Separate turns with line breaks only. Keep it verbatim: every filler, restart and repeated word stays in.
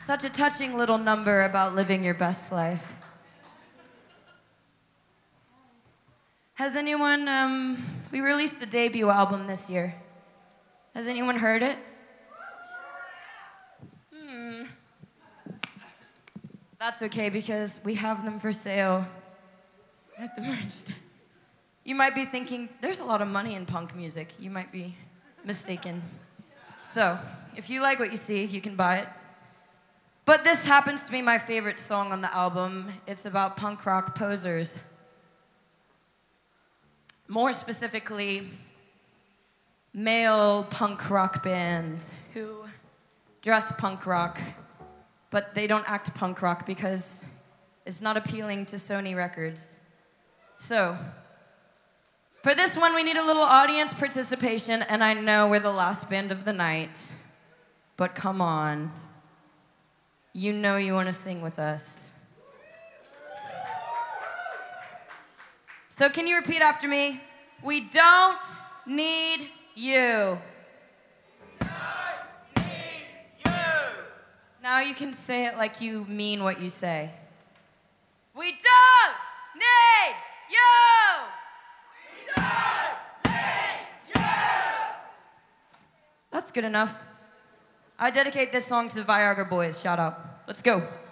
Such a touching little number about living your best life. Has anyone, um, we released a debut album this year. Has anyone heard it? Hmm. That's okay because we have them for sale at the merch desk. You might be thinking, there's a lot of money in punk music. You might be mistaken. So, if you like what you see, you can buy it. But this happens to be my favorite song on the album. It's about punk rock posers. More specifically, male punk rock bands who dress punk rock, but they don't act punk rock because it's not appealing to Sony Records. So, for this one, we need a little audience participation, and I know we're the last band of the night, but come on. You know you want to sing with us. So can you repeat after me? We don't need you.
We don't need you.
Now you can say it like you mean what you say. We don't need you.
We don't need you.
That's good enough. I dedicate this song to the Viagra Boys. Shout out. Let's go.